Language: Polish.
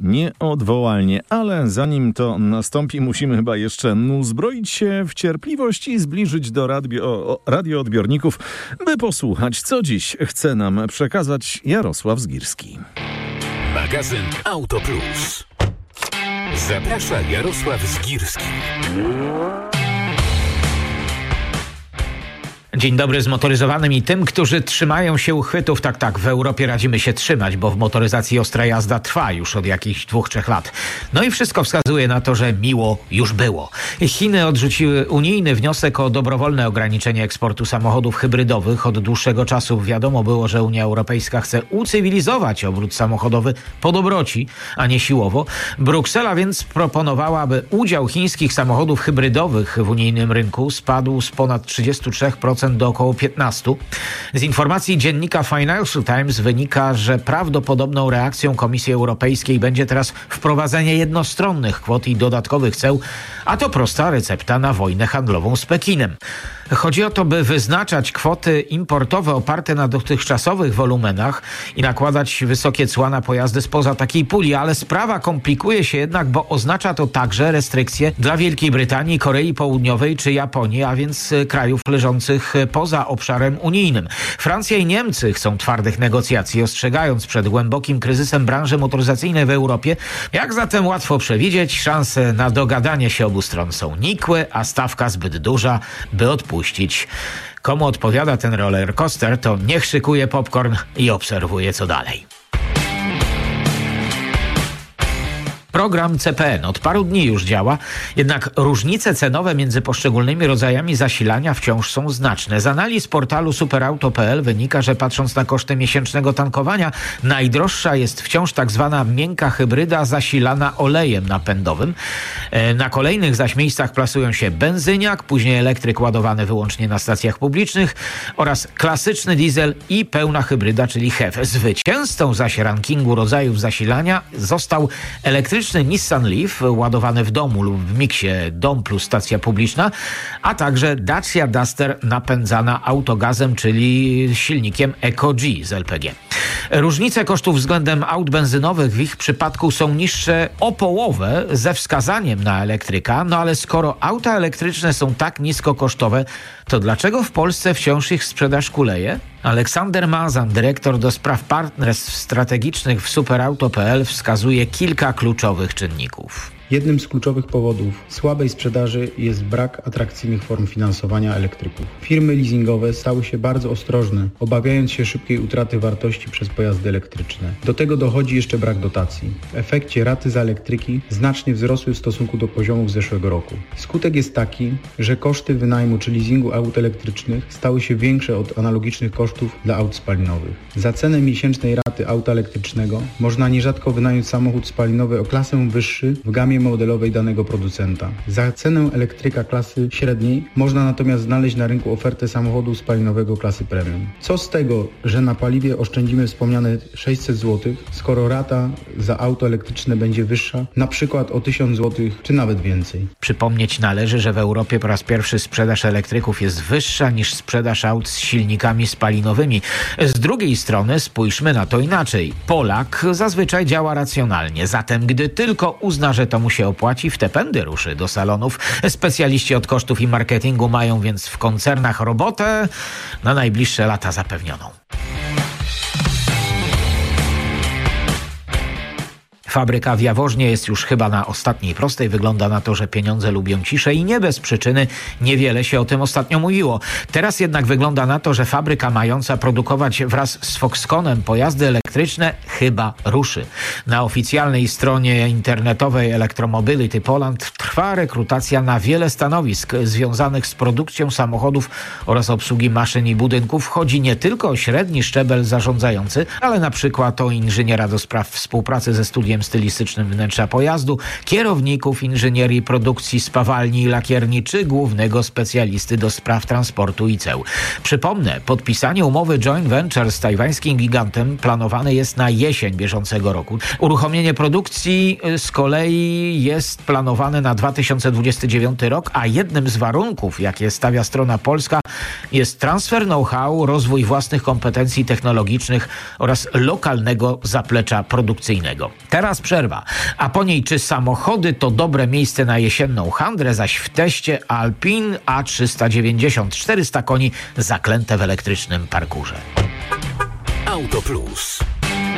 nieodwołalnie. Ale zanim to nastąpi, musimy chyba jeszcze uzbroić się w cierpliwość i zbliżyć do radioodbiorników, by posłuchać, co dziś chce nam przekazać Jarosław Zgirski. Magazyn Auto Plus. Zaprasza Jarosław Zgirski. Dzień dobry zmotoryzowanym i tym, którzy trzymają się uchwytów. Tak, w Europie radzimy się trzymać, bo w motoryzacji ostra jazda trwa już od jakichś 2-3 lat. No i wszystko wskazuje na to, że miło już było. Chiny odrzuciły unijny wniosek o dobrowolne ograniczenie eksportu samochodów hybrydowych. Od dłuższego czasu wiadomo było, że Unia Europejska chce ucywilizować obrót samochodowy po dobroci, a nie siłowo. Bruksela więc proponowała, aby udział chińskich samochodów hybrydowych w unijnym rynku spadł z ponad 33% do około 15%. Z informacji dziennika Financial Times wynika, że prawdopodobną reakcją Komisji Europejskiej będzie teraz wprowadzenie jednostronnych kwot i dodatkowych ceł, a to prosta recepta na wojnę handlową z Pekinem. Chodzi o to, by wyznaczać kwoty importowe oparte na dotychczasowych wolumenach i nakładać wysokie cła na pojazdy spoza takiej puli, ale sprawa komplikuje się jednak, bo oznacza to także restrykcje dla Wielkiej Brytanii, Korei Południowej czy Japonii, a więc krajów leżących poza obszarem unijnym. Francja i Niemcy chcą twardych negocjacji, ostrzegając przed głębokim kryzysem branży motoryzacyjnej w Europie. Jak zatem łatwo przewidzieć, szanse na dogadanie się obu stron są nikłe, a stawka zbyt duża, by odpuścić. Komu odpowiada ten roller coaster, to niech szykuje popcorn i obserwuje, co dalej. Program CPN od paru dni już działa, jednak różnice cenowe między poszczególnymi rodzajami zasilania wciąż są znaczne. Z analiz portalu superauto.pl wynika, że patrząc na koszty miesięcznego tankowania, najdroższa jest wciąż tak zwana miękka hybryda zasilana olejem napędowym. Na kolejnych zaś miejscach plasują się benzyniak, później elektryk ładowany wyłącznie na stacjach publicznych oraz klasyczny diesel i pełna hybryda, czyli HEV. Zwycięzcą zaś rankingu rodzajów zasilania został elektryczny Nissan Leaf ładowany w domu lub w miksie dom plus stacja publiczna, a także Dacia Duster napędzana autogazem, czyli silnikiem EcoG z LPG. Różnice kosztów względem aut benzynowych w ich przypadku są niższe o połowę ze wskazaniem na elektryka, no ale skoro auta elektryczne są tak niskokosztowe, to dlaczego w Polsce wciąż ich sprzedaż kuleje? Aleksander Mazan, dyrektor do spraw partnerstw strategicznych w superauto.pl, wskazuje kilka kluczowych czynników. Jednym z kluczowych powodów słabej sprzedaży jest brak atrakcyjnych form finansowania elektryków. Firmy leasingowe stały się bardzo ostrożne, obawiając się szybkiej utraty wartości przez pojazdy elektryczne. Do tego dochodzi jeszcze brak dotacji. W efekcie raty za elektryki znacznie wzrosły w stosunku do poziomów zeszłego roku. Skutek jest taki, że koszty wynajmu czy leasingu aut elektrycznych stały się większe od analogicznych kosztów dla aut spalinowych. Za cenę miesięcznej raty auta elektrycznego można nierzadko wynająć samochód spalinowy o klasę wyższy w gamie modelowej danego producenta. Za cenę elektryka klasy średniej można natomiast znaleźć na rynku ofertę samochodu spalinowego klasy premium. Co z tego, że na paliwie oszczędzimy wspomniane 600 zł, skoro rata za auto elektryczne będzie wyższa, na przykład o 1000 zł, czy nawet więcej. Przypomnieć należy, że w Europie po raz pierwszy sprzedaż elektryków jest wyższa niż sprzedaż aut z silnikami spalinowymi. Z drugiej strony spójrzmy na to inaczej. Polak zazwyczaj działa racjonalnie, zatem gdy tylko uzna, że to mu się opłaci, w te pędy ruszy do salonów. Specjaliści od kosztów i marketingu mają więc w koncernach robotę na najbliższe lata zapewnioną. Fabryka w Jaworznie jest już chyba na ostatniej prostej. Wygląda na to, że pieniądze lubią ciszę i nie bez przyczyny niewiele się o tym ostatnio mówiło. Teraz jednak wygląda na to, że fabryka mająca produkować wraz z Foxconnem pojazdy elektryczne chyba ruszy. Na oficjalnej stronie internetowej Electromobility Poland trwa rekrutacja na wiele stanowisk związanych z produkcją samochodów oraz obsługi maszyn i budynków. Chodzi nie tylko o średni szczebel zarządzający, ale na przykład o inżyniera do spraw współpracy ze studiem stylistycznym wnętrza pojazdu, kierowników inżynierii produkcji spawalni i lakierni czy głównego specjalisty do spraw transportu i ceł. Przypomnę, podpisanie umowy joint venture z tajwańskim gigantem planowane jest na jesień bieżącego roku. Uruchomienie produkcji z kolei jest planowane na 2029 rok, a jednym z warunków, jakie stawia strona polska, jest transfer know-how, rozwój własnych kompetencji technologicznych oraz lokalnego zaplecza produkcyjnego. Teraz przerwa, a po niej czy samochody to dobre miejsce na jesienną handrę, zaś w teście Alpine A390 400 koni zaklęte w elektrycznym parkurze. Auto Plus.